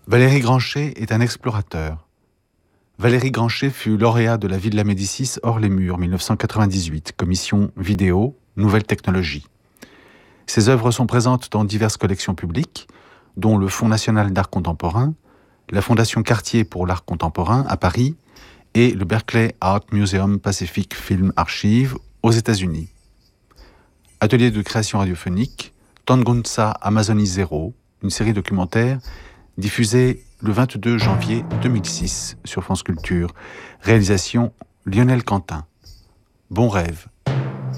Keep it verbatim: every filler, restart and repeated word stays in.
Valéry Granchet est un explorateur. Valéry Granchet fut lauréat de la Villa Médicis hors les murs, mille neuf cent quatre-vingt-dix-huit, commission vidéo, nouvelles technologies. Ses œuvres sont présentes dans diverses collections publiques, dont le Fonds national d'art contemporain, la Fondation Cartier pour l'art contemporain à Paris et le Berkeley Art Museum Pacific Film Archive aux États-Unis. Atelier de création radiophonique, Tangunsa Amazonie Zéro, une série documentaire diffusée le vingt-deux janvier deux mille six sur France Culture. Réalisation Lionel Quentin. Bon rêve.